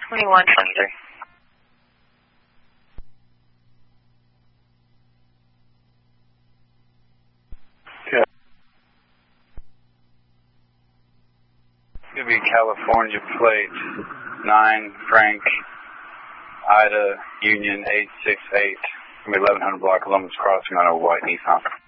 2123. It'll be California plate 9 Frank Ida Union 868 from 1100 block Columbus Crossing on a white Nissan.